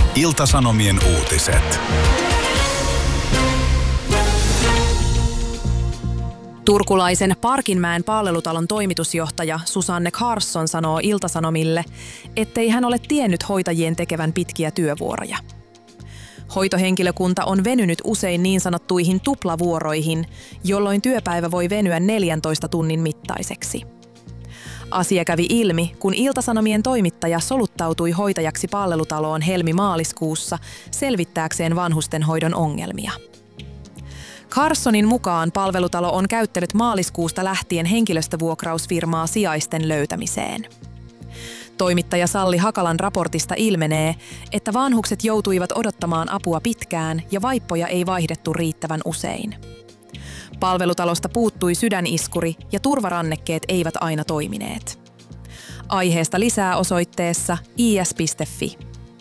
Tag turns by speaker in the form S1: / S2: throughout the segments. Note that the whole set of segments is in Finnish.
S1: Ilta-Sanomien uutiset.
S2: Turkulaisen Parkinmäen palvelutalon toimitusjohtaja Susanne Carson sanoo Ilta-Sanomille, ettei hän ole tiennyt hoitajien tekevän pitkiä työvuoroja. Hoitohenkilökunta on venynyt usein niin sanottuihin tuplavuoroihin, jolloin työpäivä voi venyä 14 tunnin mittaiseksi. Asia kävi ilmi, kun Ilta-Sanomien toimittaja soluttautui hoitajaksi palvelutaloon helmi-maaliskuussa selvittääkseen vanhustenhoidon ongelmia. Carsonin mukaan palvelutalo on käyttänyt maaliskuusta lähtien henkilöstövuokrausfirmaa sijaisten löytämiseen. Toimittaja Salli Hakalan raportista ilmenee, että vanhukset joutuivat odottamaan apua pitkään ja vaippoja ei vaihdettu riittävän usein. Palvelutalosta puuttui sydäniskuri ja turvarannekkeet eivät aina toimineet. Aiheesta lisää osoitteessa is.fi.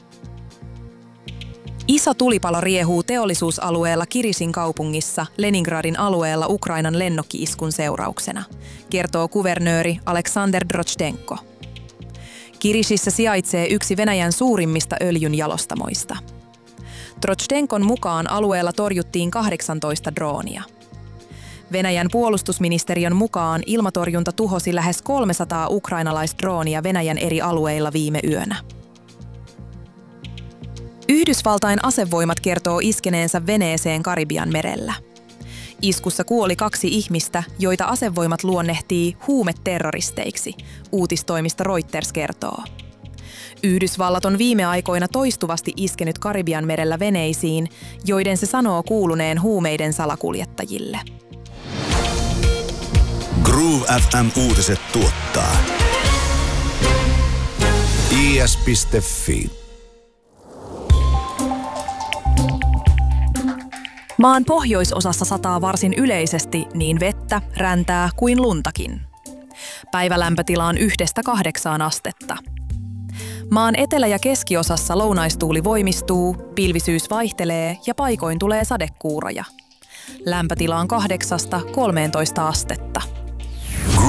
S2: Iso tulipalo riehuu teollisuusalueella Kirisin kaupungissa Leningradin alueella Ukrainan lennokki-iskun seurauksena, kertoo kuvernööri Aleksander Drozhdenko. Kirisissä sijaitsee yksi Venäjän suurimmista öljynjalostamoista. Drozhdenkon mukaan alueella torjuttiin 18 droonia. Venäjän puolustusministeriön mukaan ilmatorjunta tuhosi lähes 300 ukrainalaisdroonia Venäjän eri alueilla viime yönä. Yhdysvaltain asevoimat kertoo iskeneensä veneeseen Karibian merellä. Iskussa kuoli 2 ihmistä, joita asevoimat luonnehtii huumeterroristeiksi, uutistoimisto Reuters kertoo. Yhdysvallat on viime aikoina toistuvasti iskenyt Karibian merellä veneisiin, joiden se sanoo kuuluneen huumeiden salakuljettajille.
S1: Groove FM uutiset tuottaa is.fi.
S2: Maan pohjoisosassa sataa varsin yleisesti niin vettä, räntää kuin luntakin. Päivälämpötila on 1–8 astetta. Maan etelä- ja keskiosassa lounaistuuli voimistuu, pilvisyys vaihtelee ja paikoin tulee sadekuuroja. Lämpötila on 8–13 astetta.